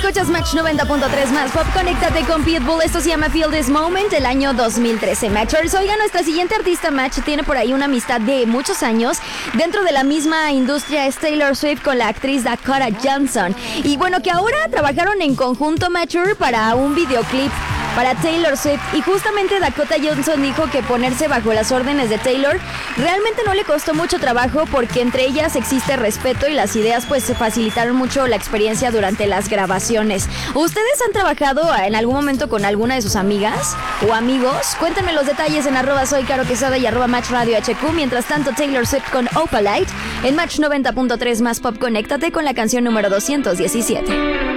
Escuchas Match 90.3 más Pop. Conéctate con Pitbull. Esto se llama Feel This Moment, el año 2013. Matchers. Oiga, nuestra siguiente artista Match tiene por ahí una amistad de muchos años. Dentro de la misma industria es Taylor Swift con la actriz Dakota Johnson. Y bueno, que ahora trabajaron en conjunto, Matcher, para un videoclip para Taylor Swift. Y justamente Dakota Johnson dijo que ponerse bajo las órdenes de Taylor realmente no le costó mucho trabajo, porque entre ellas existe respeto y las ideas pues se facilitaron mucho la experiencia durante las grabaciones. ¿Ustedes han trabajado en algún momento con alguna de sus amigas o amigos? Cuéntenme los detalles en @soycaroquesada y @matchradiohq. Mientras tanto, Taylor Swift con Opalite en Match 90.3 más Pop. Conéctate con la canción número 217.